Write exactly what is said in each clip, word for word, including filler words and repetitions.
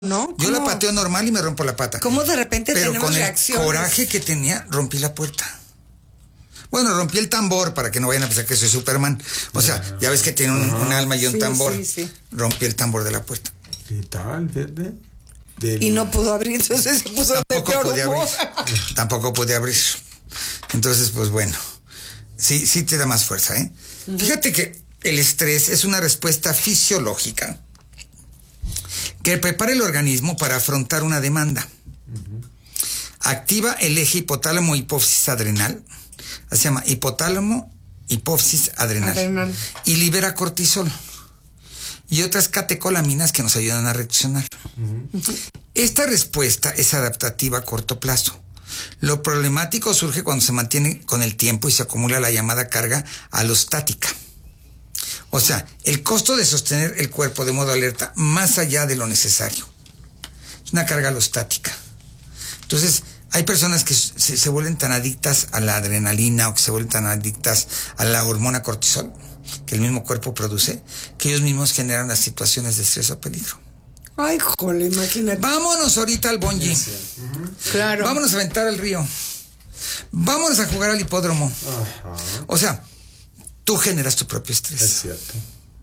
¿no? Yo la pateo normal y me rompo la pata. ¿Cómo de repente Pero tenemos con el reacciones? coraje que tenía, rompí la puerta. Bueno, rompí el tambor para que no vayan a pensar que soy Superman. O sea, ya ves que tiene un, un alma y un Sí, tambor. sí, sí. Rompí el tambor de la puerta. ¿Qué tal, Verde? Del... Y no pudo abrir, entonces se puso de Tampoco peor podía humor. abrir. Tampoco podía abrir. Entonces, pues bueno. Sí, sí te da más fuerza, ¿eh? Uh-huh. Fíjate que el estrés es una respuesta fisiológica que prepara el organismo para afrontar una demanda. Uh-huh. Activa el eje hipotálamo hipófisis adrenal. Se llama hipotálamo hipófisis adrenal. adrenal. Y libera cortisol y otras catecolaminas que nos ayudan a reaccionar. Uh-huh. Esta respuesta es adaptativa a corto plazo. Lo problemático surge cuando se mantiene con el tiempo y se acumula la llamada carga alostática. O sea, el costo de sostener el cuerpo de modo alerta más allá de lo necesario. Es una carga alostática. Entonces, hay personas que se, se vuelven tan adictas a la adrenalina o que se vuelven tan adictas a la hormona cortisol que el mismo cuerpo produce, que ellos mismos generan las situaciones de estrés o peligro. Ay, jole, imagínate. Vámonos ahorita al bungee. Sí, sí. Uh-huh. Claro. Vámonos a aventar al río. Vámonos a jugar al hipódromo. Uh-huh. O sea, tú generas tu propio estrés. Es cierto.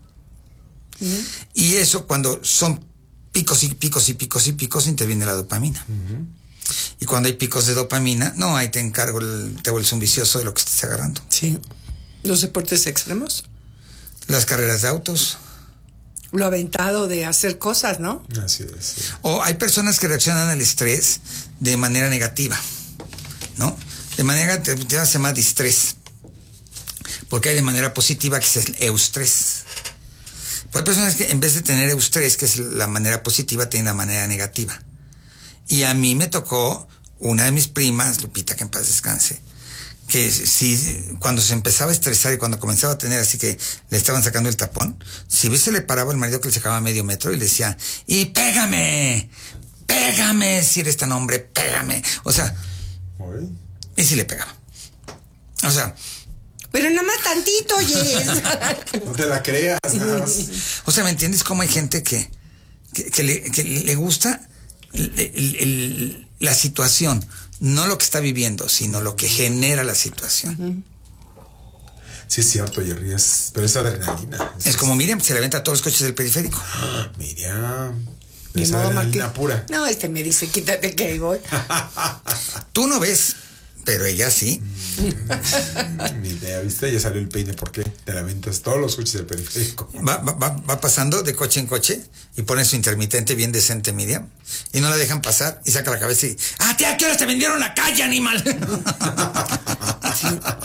Uh-huh. Y eso, cuando son picos y picos y picos y picos, interviene la dopamina. Uh-huh. Y cuando hay picos de dopamina, no, ahí te encargo, el, te vuelves un vicioso de lo que estés agarrando. Sí. Los deportes extremos. Las carreras de autos. Lo aventado de hacer cosas, ¿no? Así es. Sí. O hay personas que reaccionan al estrés de manera negativa, ¿no? De manera negativa se llama distrés. Porque hay de manera positiva que es el eustrés. Pues hay personas que en vez de tener eustrés, que es la manera positiva, tienen la manera negativa. Y a mí me tocó una de mis primas, Lupita, que en paz descanse, que si cuando se empezaba a estresar y cuando comenzaba a tener así que le estaban sacando el tapón, si ves se le paraba el marido que le sacaba medio metro y le decía, y pégame, pégame, si eres tan hombre, pégame. O sea, ¿Oye? Y si le pegaba. O sea, pero nada más tantito, oye. No te la creas. Nada más. O sea, ¿me entiendes cómo hay gente que, que, que, le, que le gusta el, el, el, la situación? No lo que está viviendo, sino lo que genera la situación. Uh-huh. Sí, es cierto, Jerry, es, pero es adrenalina. Es, es como Miriam, se le aventa a todos los coches del periférico. Ah, Miriam. Es adrenalina pura. No, este me dice, quítate que ahí voy. Tú no ves, pero ella sí. Ni idea, ¿viste? Ya salió el peine, ¿por qué? Te la aventas todos los coches del periférico. Va, va, va pasando de coche en coche y pone su intermitente bien decente, Miriam, y no la dejan pasar y saca la cabeza y ¡ah, tía, qué horas te vendieron la calle, animal! Sí.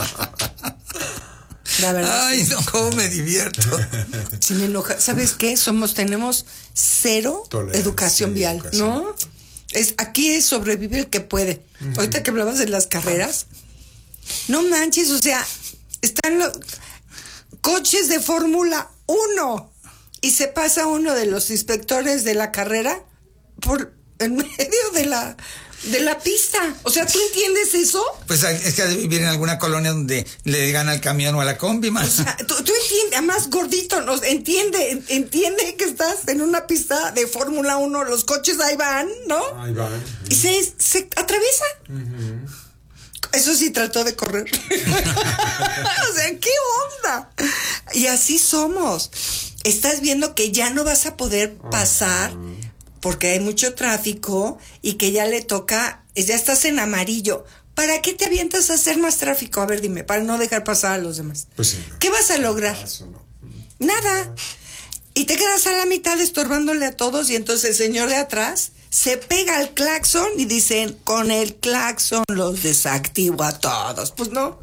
La verdad. Ay, no, cómo me divierto. Sí, me enoja. ¿Sabes qué? Somos, tenemos cero Tolerancia, educación vial, educación. ¿No? Es, aquí es sobrevivir el que puede. Uh-huh. Ahorita que hablabas de las carreras, no manches, o sea, están los coches de Fórmula uno y se pasa uno de los inspectores de la carrera por en medio de la de la pista. O sea, ¿tú entiendes eso? Pues es que vivir en alguna colonia donde le digan al camión o a la combi más. O sea, tú, tú entiendes, además gordito, nos entiende, entiende que estás en una pista de Fórmula uno, los coches ahí van, ¿no? Ahí van. Y se, se atraviesa. Uh-huh. Eso sí trató de correr. O sea, ¿qué onda? Y así somos. Estás viendo que ya no vas a poder pasar uh-huh. porque hay mucho tráfico y que ya le toca, ya estás en amarillo. ¿Para qué te avientas a hacer más tráfico? A ver, dime, para no dejar pasar a los demás. Pues sí, no. ¿Qué vas a lograr? Eso no. Nada. Y te quedas a la mitad estorbándole a todos y entonces el señor de atrás se pega al claxon y dicen, con el claxon los desactivo a todos. Pues no.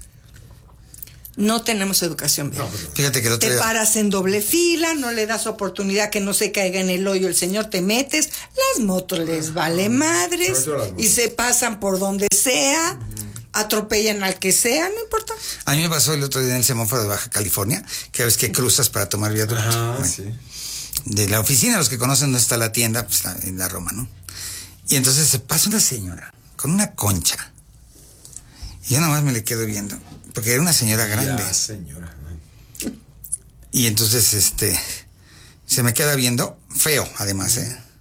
No tenemos educación bien. No, pero... Fíjate que el otro te día... paras en doble fila, no le das oportunidad que no se caiga en el hoyo el señor, te metes, las motos les vale madres y se pasan por donde sea, uh-huh. atropellan al que sea, no importa. A mí me pasó el otro día en el semáforo de Baja California, que ves que cruzas para tomar viaducto. Ah, bueno, sí. De la oficina, los que conocen dónde está la tienda, pues en la Roma, ¿no? Y entonces se pasa una señora con una concha. Y yo nomás me le quedo viendo, porque era una señora grande. Ya, señora. Y entonces, este, se me queda viendo, feo, además, ¿eh?